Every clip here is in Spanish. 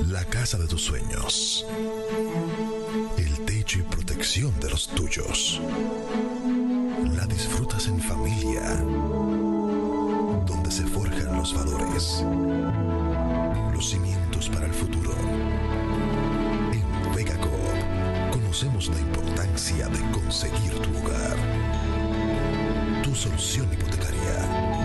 La casa de tus sueños. El techo y protección de los tuyos. La disfrutas en familia, donde se forjan los valores, los cimientos para el futuro. En Vega Coop conocemos la importancia de conseguir tu hogar. Tu solución hipotecaria.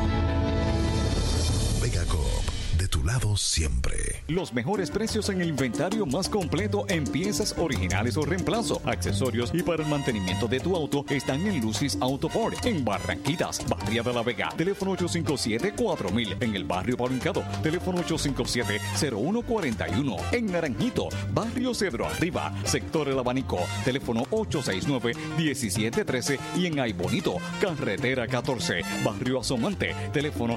Vega Coop, de tu lado siempre. Los mejores precios en el inventario más completo en piezas originales o reemplazo, accesorios y para el mantenimiento de tu auto están en Lucis Auto Part, en Barranquitas, Barria de la Vega. Teléfono 857-4000. En el barrio Palincado, teléfono 857-0141. En Naranjito, barrio Cedro Arriba, sector El Abanico, teléfono 869-1713. Y en Aybonito, carretera 14, barrio Asomante, teléfono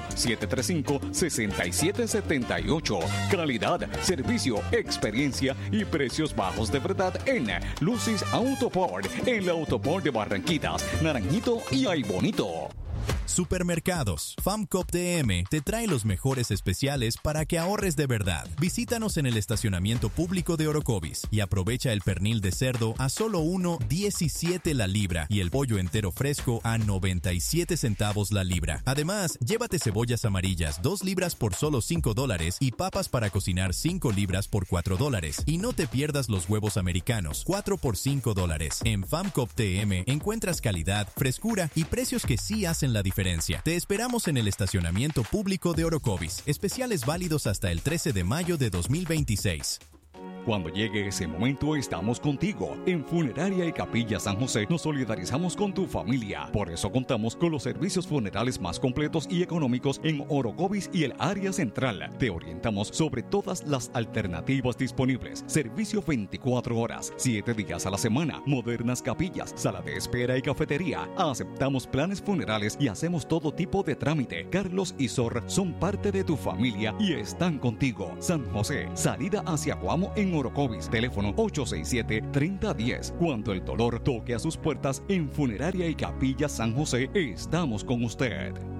735-6778. Calidad, servicio, experiencia y precios bajos de verdad en Lucis Autoport, el Autoport de Barranquitas, Naranjito y Aybonito. Supermercados. FAMCOP TM te trae los mejores especiales para que ahorres de verdad. Visítanos en el estacionamiento público de Orocovis y aprovecha el pernil de cerdo a solo $1.17 la libra y el pollo entero fresco a 97 centavos la libra. Además, llévate cebollas amarillas 2 libras por solo $5 y papas para cocinar 5 libras por $4. Y no te pierdas los huevos americanos 4 por $5. En FAMCOP TM encuentras calidad, frescura y precios que sí hacen la diferencia. Te esperamos en el estacionamiento público de Orocovis. Especiales válidos hasta el 13 de mayo de 2026. Cuando llegue ese momento, estamos contigo. En Funeraria y Capilla San José nos solidarizamos con tu familia. Por eso contamos con los servicios funerales más completos y económicos en Orocovis y el área central. Te orientamos sobre todas las alternativas disponibles. Servicio 24 horas, 7 días a la semana. Modernas capillas, sala de espera y cafetería. Aceptamos planes funerales y hacemos todo tipo de trámite. Carlos y Sor son parte de tu familia y están contigo. San José, salida hacia Guamo en Orocovis, teléfono 867-3010. Cuando el dolor toque a sus puertas, en Funeraria y Capilla San José, estamos con usted.